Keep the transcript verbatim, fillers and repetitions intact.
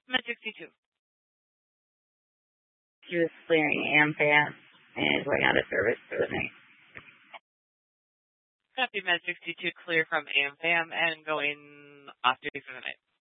Med sixty-two. She was clearing AmFam and going out of service for the night. Copy Med sixty-two, clear from AmFam and going off duty for the night.